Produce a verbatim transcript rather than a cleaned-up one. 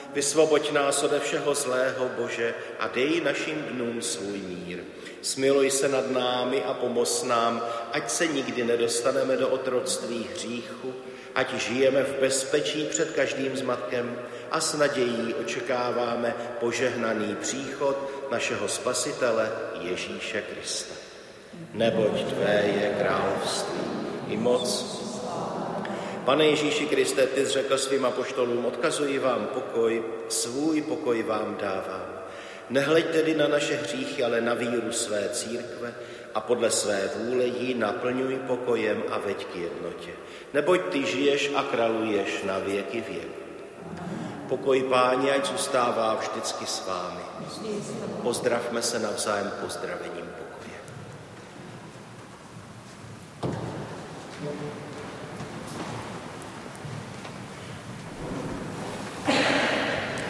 Vysvoboď nás ode všeho zlého, Bože, a dej našim dnům svůj mír. Smiluj se nad námi a pomoz nám, ať se nikdy nedostaneme do otroctví hříchu, ať žijeme v bezpečí před každým zmatkem a s nadějí očekáváme požehnaný příchod našeho Spasitele Ježíše Krista. Neboť tvé je království i moc. Pane Ježíši Kriste, ty jsi řekl svým apoštolům, odkazuji vám pokoj, svůj pokoj vám dávám. Nehleď tedy na naše hříchy, ale na víru své církve a podle své vůle ji naplňuj pokojem a veď k jednotě. Neboť ty žiješ a králuješ na věky věku. Pokoj Páni, ať zůstává vždycky s vámi. Pozdravme se navzájem pozdravením Boha.